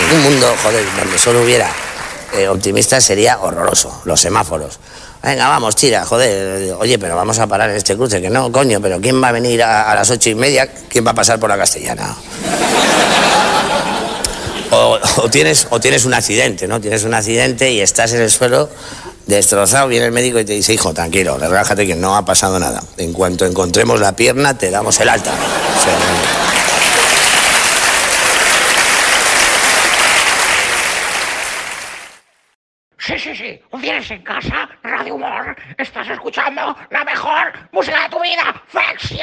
Un mundo, joder, donde solo hubiera optimistas sería horroroso. Los semáforos. Venga, vamos, tira, joder. Oye, pero vamos a parar en este cruce. Que no, coño, pero ¿quién va a venir a las 8:30? ¿Quién va a pasar por la Castellana? O tienes un accidente, ¿no? Tienes un accidente y estás en el suelo destrozado, viene el médico y te dice, hijo, tranquilo, relájate que no ha pasado nada. En cuanto encontremos la pierna, te damos el alta. O sea, Sí. ¿Tienes en casa? Radio Humor. Estás escuchando la mejor música de tu vida. ¡Facción!